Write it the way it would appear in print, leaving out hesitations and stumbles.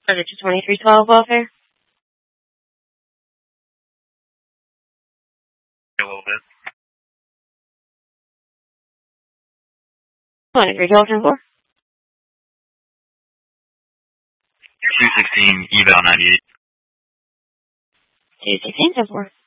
Target 2312 welfare. A little bit. 2312 4. 216 eval 98. 216 4.